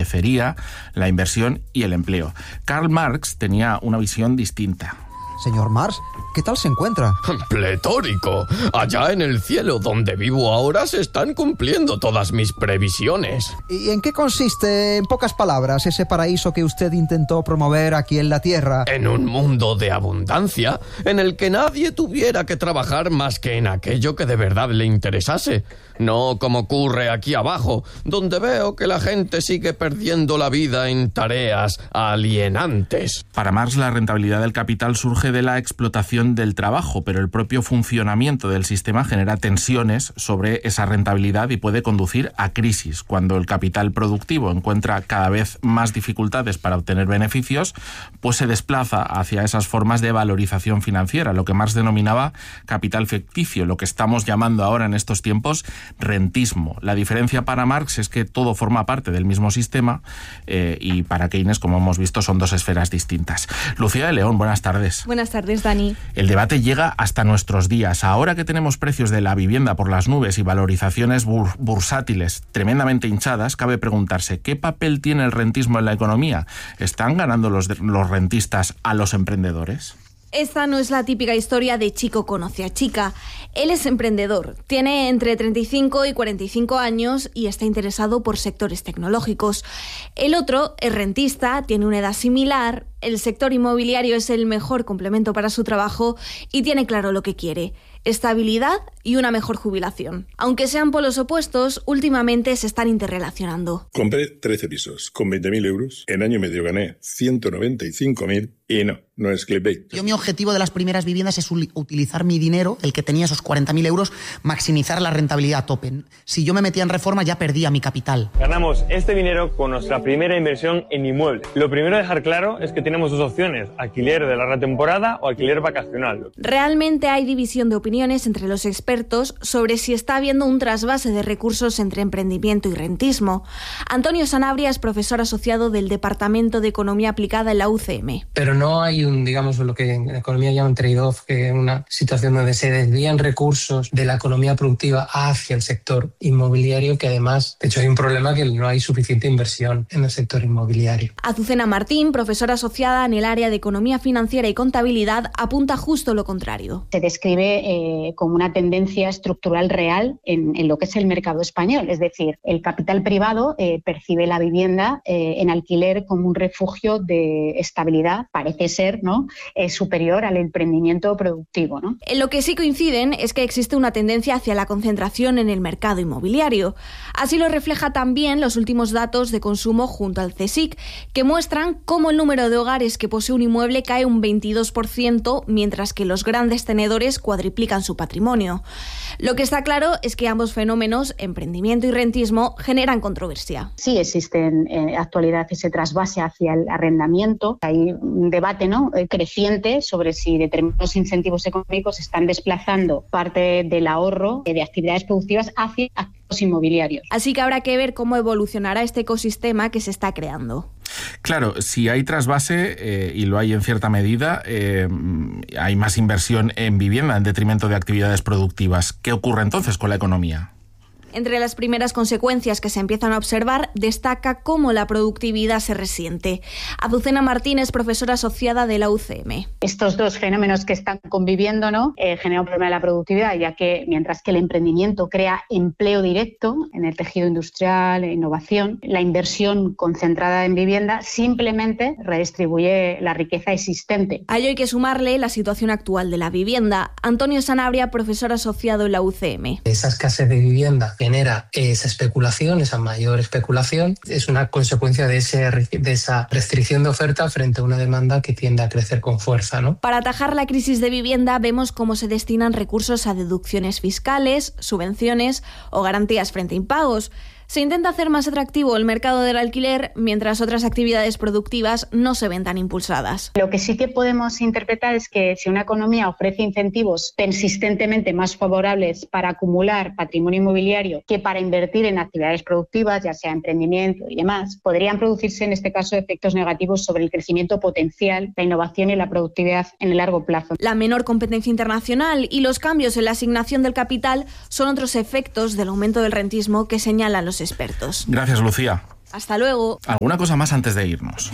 favorecería la inversión y el empleo. Karl Marx tenía una visión distinta. Señor Marx, ¿qué tal se encuentra? Pletórico. Allá en el cielo donde vivo ahora se están cumpliendo todas mis previsiones. ¿Y en qué consiste, en pocas palabras, ese paraíso que usted intentó promover aquí en la Tierra? En un mundo de abundancia, en el que nadie tuviera que trabajar más que en aquello que de verdad le interesase. No como ocurre aquí abajo, donde veo que la gente sigue perdiendo la vida en tareas alienantes. Para Marx, la rentabilidad del capital surge de la explotación del trabajo, pero el propio funcionamiento del sistema genera tensiones sobre esa rentabilidad y puede conducir a crisis. Cuando el capital productivo encuentra cada vez más dificultades para obtener beneficios, pues se desplaza hacia esas formas de valorización financiera, lo que Marx denominaba capital ficticio, lo que estamos llamando ahora en estos tiempos rentismo. La diferencia para Marx es que todo forma parte del mismo sistema y para Keynes, como hemos visto, son dos esferas distintas. Lucía de León, buenas tardes. Buenas tardes, Dani. El debate llega hasta nuestros días. Ahora que tenemos precios de la vivienda por las nubes y valorizaciones bursátiles tremendamente hinchadas, cabe preguntarse ¿qué papel tiene el rentismo en la economía? ¿Están ganando los rentistas a los emprendedores? Esta no es la típica historia de chico conoce a chica. Él es emprendedor, tiene entre 35 y 45 años y está interesado por sectores tecnológicos. El otro es rentista, tiene una edad similar, el sector inmobiliario es el mejor complemento para su trabajo y tiene claro lo que quiere: estabilidad y una mejor jubilación. Aunque sean polos opuestos, últimamente se están interrelacionando. Compré 13 pisos con 20.000 euros. En año y medio gané 195.000 y no es clickbait. Mi objetivo de las primeras viviendas es utilizar mi dinero, el que tenía esos 40.000 euros, maximizar la rentabilidad a tope. Si yo me metía en reforma ya perdía mi capital. Ganamos este dinero con nuestra primera inversión en inmueble. Lo primero a dejar claro es que tenemos dos opciones: alquiler de larga temporada o alquiler vacacional. Realmente hay división de opiniones entre los expertos sobre si está habiendo un trasvase de recursos entre emprendimiento y rentismo. Antonio Sanabria es profesor asociado del Departamento de Economía Aplicada en la UCM. Pero no hay digamos, lo que en economía llaman trade-off, que es una situación donde se desvían recursos de la economía productiva hacia el sector inmobiliario, que además, de hecho, hay un problema que no hay suficiente inversión en el sector inmobiliario. Azucena Martín, profesora asociada en el área de Economía Financiera y Contabilidad, apunta justo lo contrario. Se describe como una tendencia estructural real en lo que es el mercado español, es decir, el capital privado percibe la vivienda en alquiler como un refugio de estabilidad, parece ser, ¿no?, superior al emprendimiento productivo, ¿no? En lo que sí coinciden es que existe una tendencia hacia la concentración en el mercado inmobiliario. Así lo refleja también los últimos datos de consumo junto al CSIC, que muestran cómo el número de hogares que posee un inmueble cae un 22%, mientras que los grandes tenedores cuadriplican su patrimonio. Lo que está claro es que ambos fenómenos, emprendimiento y rentismo, generan controversia. Sí existe en actualidad ese trasvase hacia el arrendamiento. Hay un debate, ¿no?, creciente sobre si determinados incentivos económicos están desplazando parte del ahorro de actividades productivas hacia activos inmobiliarios. Así que habrá que ver cómo evolucionará este ecosistema que se está creando. Claro, si hay trasvase, y lo hay en cierta medida, hay más inversión en vivienda en detrimento de actividades productivas. ¿Qué ocurre entonces con la economía? Entre las primeras consecuencias que se empiezan a observar, destaca cómo la productividad se resiente. Azucena Martín es profesora asociada de la UCM. Estos dos fenómenos que están conviviendo, ¿no?, generan un problema de la productividad, ya que mientras que el emprendimiento crea empleo directo en el tejido industrial, innovación, la inversión concentrada en vivienda simplemente redistribuye la riqueza existente. A ello hay que sumarle la situación actual de la vivienda. Antonio Sanabria, profesor asociado en la UCM. Esa escasez de vivienda genera esa especulación, esa mayor especulación, es una consecuencia de esa restricción de oferta frente a una demanda que tiende a crecer con fuerza, ¿no? Para atajar la crisis de vivienda vemos cómo se destinan recursos a deducciones fiscales, subvenciones o garantías frente a impagos. Se intenta hacer más atractivo el mercado del alquiler, mientras otras actividades productivas no se ven tan impulsadas. Lo que sí que podemos interpretar es que si una economía ofrece incentivos persistentemente más favorables para acumular patrimonio inmobiliario que para invertir en actividades productivas, ya sea emprendimiento y demás, podrían producirse en este caso efectos negativos sobre el crecimiento potencial, la innovación y la productividad en el largo plazo. La menor competencia internacional y los cambios en la asignación del capital son otros efectos del aumento del rentismo que señalan los expertos. Gracias, Lucía. Hasta luego. ¿Alguna cosa más antes de irnos?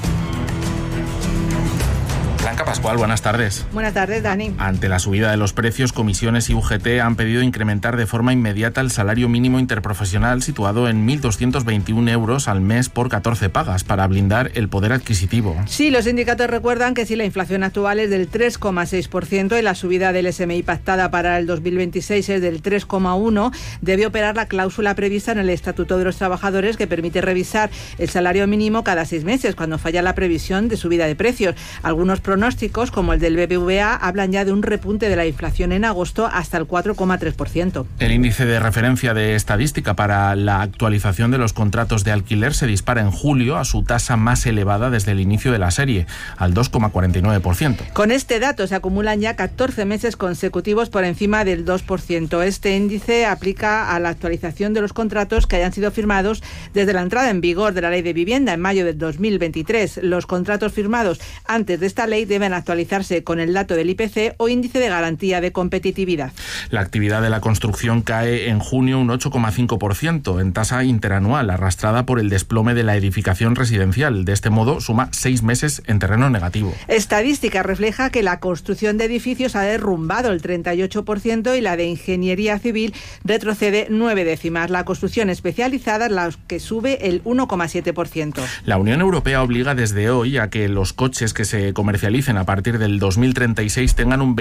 Blanca Pascual, buenas tardes. Buenas tardes, Dani. Ante la subida de los precios, Comisiones y UGT han pedido incrementar de forma inmediata el salario mínimo interprofesional situado en 1.221 euros al mes por 14 pagas para blindar el poder adquisitivo. Sí, los sindicatos recuerdan que si la inflación actual es del 3,6% y la subida del SMI pactada para el 2026 es del 3,1%, debe operar la cláusula prevista en el Estatuto de los Trabajadores que permite revisar el salario mínimo cada 6 meses cuando falla la previsión de subida de precios. Algunos pronósticos, como el del BBVA, hablan ya de un repunte de la inflación en agosto hasta el 4,3%. El índice de referencia de estadística para la actualización de los contratos de alquiler se dispara en julio a su tasa más elevada desde el inicio de la serie, al 2,49%. Con este dato se acumulan ya 14 meses consecutivos por encima del 2%. Este índice aplica a la actualización de los contratos que hayan sido firmados desde la entrada en vigor de la Ley de Vivienda en mayo del 2023. Los contratos firmados antes de esta ley deben actualizarse con el dato del IPC o índice de garantía de competitividad. La actividad de la construcción cae en junio un 8,5% en tasa interanual, arrastrada por el desplome de la edificación residencial. De este modo, suma 6 meses en terreno negativo. Estadística refleja que la construcción de edificios ha derrumbado el 38% y la de ingeniería civil retrocede 9 décimas. La construcción especializada es la que sube el 1,7%. La Unión Europea obliga desde hoy a que los coches que se comercialicen a partir del 2036 tengan un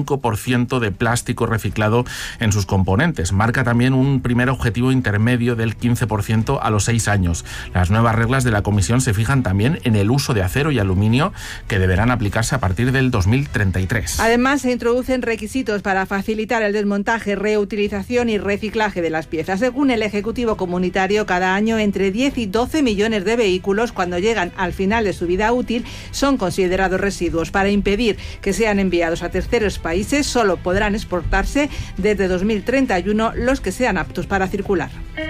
25% de plástico reciclado en sus componentes. Marca también un primer objetivo intermedio del 15% a los 6 años. Las nuevas reglas de la Comisión se fijan también en el uso de acero y aluminio que deberán aplicarse a partir del 2033. Además, se introducen requisitos para facilitar el desmontaje, reutilización y reciclaje de las piezas. Según el Ejecutivo Comunitario, cada año entre 10 y 12 millones de vehículos, cuando llegan al final de su vida útil, son considerados residuos. Para impedir que sean enviados a terceros países, solo podrán exportarse desde 2031 los que sean aptos para circular.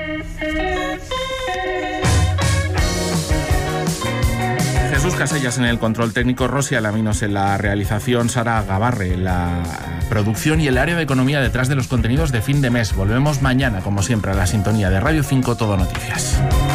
Jesús Casellas en el control técnico, Rosy Alaminos en la realización, Sara Gabarre en la producción y el área de economía detrás de los contenidos de fin de mes. Volvemos mañana, como siempre, a la sintonía de Radio 5 Todo Noticias.